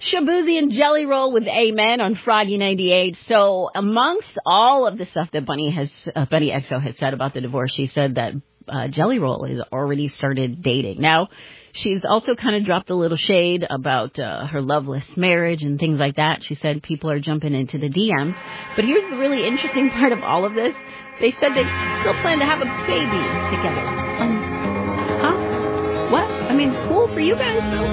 Shabuzi and Jelly Roll with Amen on Froggy 98. So amongst all of the stuff that Bunny XO has said about the divorce, she said that Jelly Roll has already started dating. Now, she's also kind of dropped a little shade about her loveless marriage and things like that. She said people are jumping into the DMs. But here's the really interesting part of all of this. They said they still plan to have a baby together. Huh? What? I mean, cool for you guys, though.